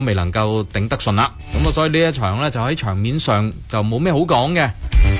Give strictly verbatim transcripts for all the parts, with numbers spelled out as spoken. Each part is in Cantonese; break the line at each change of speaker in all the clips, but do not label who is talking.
未能夠頂得順啦。咁啊，所以呢一場呢，就喺場面上就冇咩好講嘅。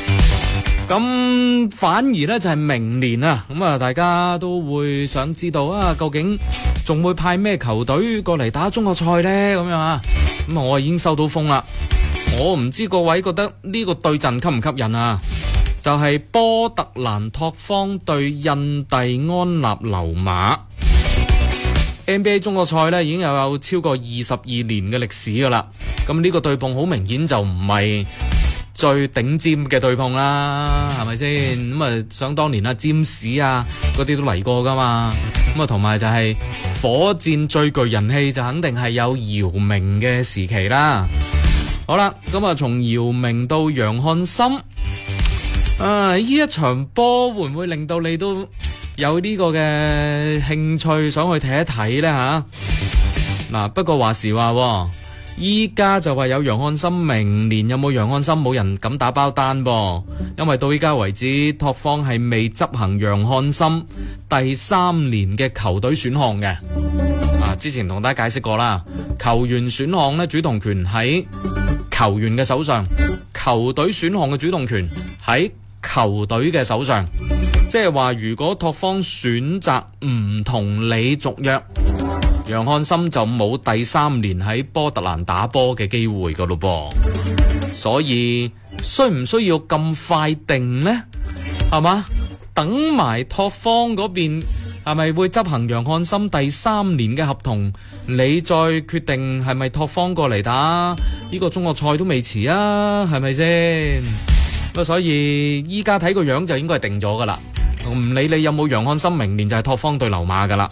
咁反而呢，就係明年啊，咁啊大家都會想知道啊，究竟仲會派咩球隊過嚟打中國賽呢？咁樣啊，咁啊我已經收到風啦。我唔知各位覺得呢個對陣吸唔吸引啊？就係、是、波特蘭拓荒對印第安納溜馬。N B A 中國賽呢，已經又有超過二十二年嘅歷史噶啦。咁呢個對碰好明顯就唔係最頂尖嘅對碰啦，係咪先？咁啊，想當年啊，占士啊嗰啲都嚟過噶嘛。咁啊，同埋就係火箭最具人氣就肯定係有姚明嘅時期啦。好啦，咁啊，從姚明到楊漢森，啊，呢一場波會唔會令到你都有呢個嘅興趣想去睇一睇呢？吓？嗱，不過話時話，依家就話有楊漢森，明年有冇楊漢森冇人敢打包單噃，因為到依家為止拓荒係未執行楊漢森第三年嘅球隊選項嘅。啊，之前同大家解釋過啦，球員選項呢，主動權喺球員嘅手上，球隊選項嘅主動權喺球隊嘅手上。即係話，如果拓荒選擇唔同你續約，楊漢森就冇第三年喺波特蘭打波嘅機會噶咯噃。所以需唔需要咁快定呢？係嘛？等埋拓荒嗰邊係咪會執行楊漢森第三年嘅合同，你再決定係咪拓荒過嚟打呢個中國賽都未遲啊？係咪先？咁所以依家睇個樣就應該係定咗噶啦。唔理你有冇楊漢森，明年就係拓荒對溜馬噶啦。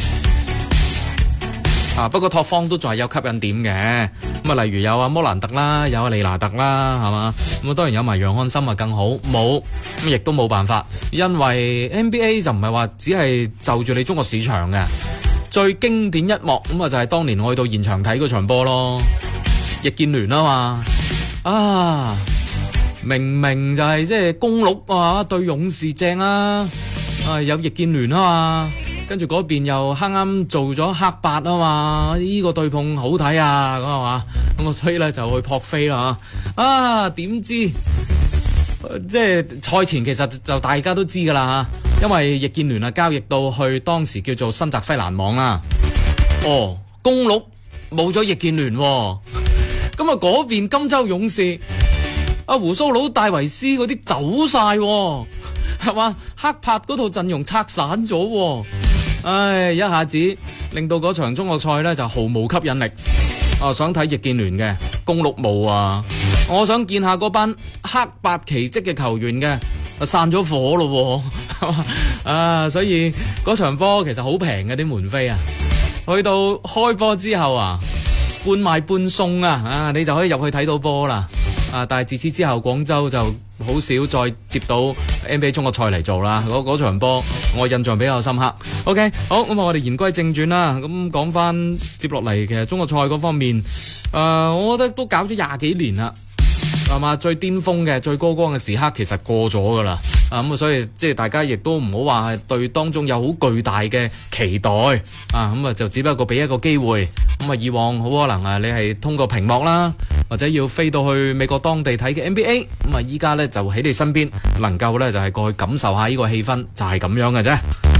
啊，不過拓荒都仲係有吸引點嘅。咁啊，例如有阿摩蘭特啦，有阿利拿特啦，係嘛？咁啊，當然有埋楊漢森啊，更好。冇咁亦都冇辦法，因為 N B A 就唔係話只係就住你中國市場嘅。最經典一幕咁啊，就係當年我去到現場睇嗰場波咯，易建聯啊嘛。啊，明明就係即係公鹿啊對勇士正啊，啊有易建聯啊嘛。跟住嗰邊又啱啱做咗黑八啊嘛，呢、這個對碰好睇啊，咁係嘛，咁啊所以咧就去撲飛啦啊，點知即係賽前其實就大家都知噶啦吓，因為易建聯啊交易到去當時叫做新澤西蘭網啊，哦，公鹿冇咗易建聯，咁啊嗰邊金州勇士阿胡蘇佬戴維斯嗰啲走晒，係嘛，黑拍嗰套陣容拆散咗。唉，一下子令到嗰場中國賽呢就毫無吸引力。啊，想睇易建聯嘅公鹿冇啊，我想見下嗰班黑白奇蹟嘅球員嘅，散咗火咯，啊，所以嗰場波其實好平嘅啲門飛啊，去到開波之後啊，半賣半送啊，啊，你就可以入去睇到波啦。啊！但係自此之後，廣州就好少再接到 N B A 中國賽嚟做啦。嗰嗰場波，我印象比較深刻。OK， 好，咁啊，我哋言歸正傳啦。咁講翻接落嚟，其實中國賽嗰方面，誒、呃，我覺得都搞咗廿幾年啦，係嘛？最巔峰嘅、最高光嘅時刻，其實過咗噶啦。啊，咁啊，所以即係大家亦都唔好話係對當中有好巨大嘅期待。啊，咁啊，就只不過俾一個機會。咁啊，以往好可能啊，你係通過屏幕啦，或者要飛到去美國當地睇嘅 N B A， 咁啊，依家咧就喺你身邊，能夠咧就係過去感受下呢個氣氛，就係咁樣嘅啫。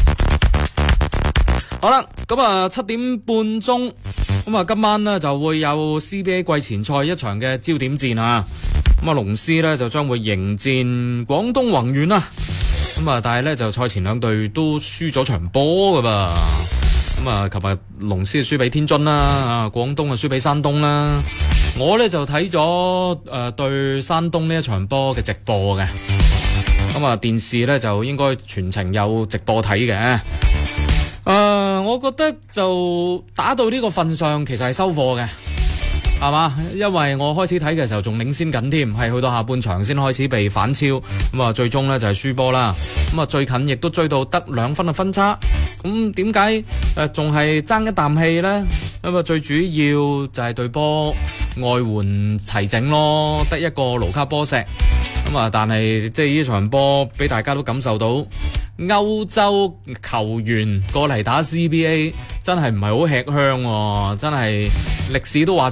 好啦，咁啊七點半鐘，咁啊今晚呢就會有 C B A 季前賽一場嘅焦點戰啊。咁啊龍獅呢就將會迎戰廣東宏遠啦。咁啊，但係咧就賽前兩隊都輸咗場波噶噃。咁啊，琴日龍獅輸俾天津啦，啊，廣東啊輸俾山東啦。我咧就睇咗誒對山東呢一場波嘅直播嘅。咁啊，電視咧就應該全程有直播睇嘅。誒、呃，我覺得就打到呢個份上，其實係收貨嘅，係嘛？因為我開始睇嘅時候仲領先緊添，係去到下半場先開始被反超，咁啊最終咧就係輸波啦。咁啊最近亦都追到得兩分嘅分差，咁點解誒仲係爭一啖氣咧？咁啊最主要就係對波外援齊整咯，得一個盧卡波石。咁啊但係即係呢場波俾大家都感受到歐洲球員過嚟打 C B A 真係唔係好吃香喎，真係歷史都話。